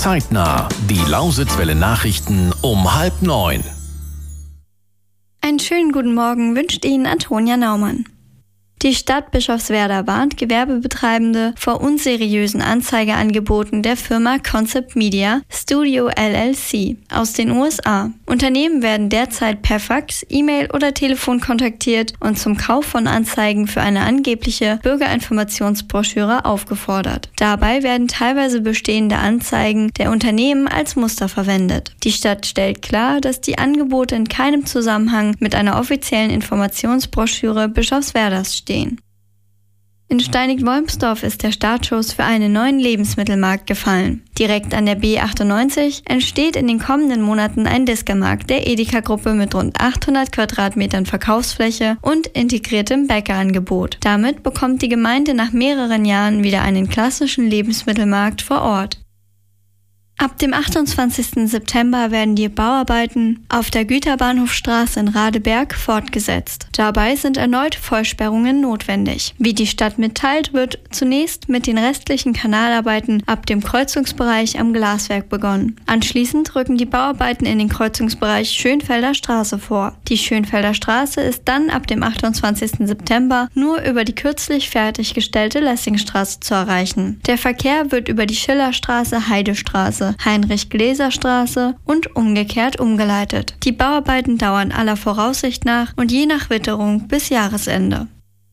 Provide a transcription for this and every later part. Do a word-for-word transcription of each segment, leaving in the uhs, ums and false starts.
Zeitnah. Die Lausitzwelle Nachrichten um halb neun. Einen schönen guten Morgen wünscht Ihnen Antonia Naumann. Die Stadt Bischofswerda warnt Gewerbebetreibende vor unseriösen Anzeigeangeboten der Firma Concept Media Studio L L C aus den U S A. Unternehmen werden derzeit per Fax, E-Mail oder Telefon kontaktiert und zum Kauf von Anzeigen für eine angebliche Bürgerinformationsbroschüre aufgefordert. Dabei werden teilweise bestehende Anzeigen der Unternehmen als Muster verwendet. Die Stadt stellt klar, dass die Angebote in keinem Zusammenhang mit einer offiziellen Informationsbroschüre Bischofswerdas stehen. In Steinig-Wolmsdorf ist der Startschuss für einen neuen Lebensmittelmarkt gefallen. Direkt an der B achtundneunzig entsteht in den kommenden Monaten ein Discomarkt der Edeka-Gruppe mit rund achthundert Quadratmetern Verkaufsfläche und integriertem Bäckerangebot. Damit bekommt die Gemeinde nach mehreren Jahren wieder einen klassischen Lebensmittelmarkt vor Ort. Ab dem achtundzwanzigsten September werden die Bauarbeiten auf der Güterbahnhofstraße in Radeberg fortgesetzt. Dabei sind erneut Vollsperrungen notwendig. Wie die Stadt mitteilt, wird zunächst mit den restlichen Kanalarbeiten ab dem Kreuzungsbereich am Glaswerk begonnen. Anschließend rücken die Bauarbeiten in den Kreuzungsbereich Schönfelder Straße vor. Die Schönfelder Straße ist dann ab dem achtundzwanzigsten September nur über die kürzlich fertiggestellte Lessingstraße zu erreichen. Der Verkehr wird über die Schillerstraße, Heidestraße, Heinrich-Gläser-Straße und umgekehrt umgeleitet. Die Bauarbeiten dauern aller Voraussicht nach und je nach Witterung bis Jahresende.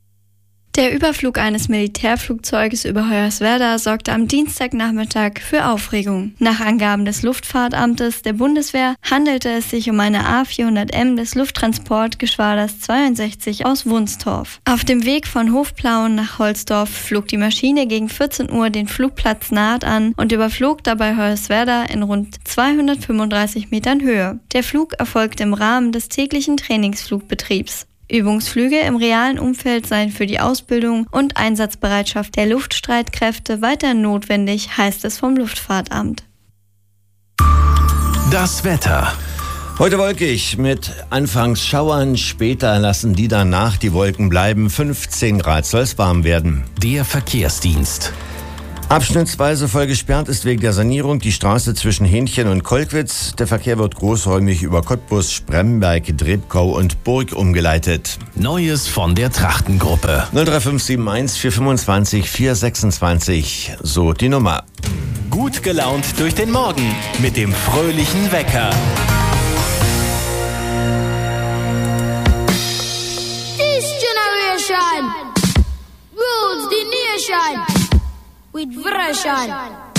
Der Überflug eines Militärflugzeuges über Hoyerswerda sorgte am Dienstagnachmittag für Aufregung. Nach Angaben des Luftfahrtamtes der Bundeswehr handelte es sich um eine A vierhundert M des Lufttransportgeschwaders zweiundsechzig aus Wunstorf. Auf dem Weg von Hofplauen nach Holzdorf flog die Maschine gegen vierzehn Uhr den Flugplatz Naht an und überflog dabei Hoyerswerda in rund zweihundertfünfunddreißig Metern Höhe. Der Flug erfolgte im Rahmen des täglichen Trainingsflugbetriebs. Übungsflüge im realen Umfeld seien für die Ausbildung und Einsatzbereitschaft der Luftstreitkräfte weiter notwendig, heißt es vom Luftfahrtamt. Das Wetter. Heute wolkig mit anfangs Schauern, später lassen die danach die Wolken bleiben. fünfzehn Grad soll es warm werden. Der Verkehrsdienst. Abschnittsweise voll gesperrt ist wegen der Sanierung die Straße zwischen Hähnchen und Kolkwitz. Der Verkehr wird großräumig über Cottbus, Spremberg, Drebkau und Burg umgeleitet. Neues von der Trachtengruppe. null drei fünf sieben eins vier fünfundzwanzig vier sechsundzwanzig, so die Nummer. Gut gelaunt durch den Morgen mit dem fröhlichen Wecker. This generation rules the nation with version.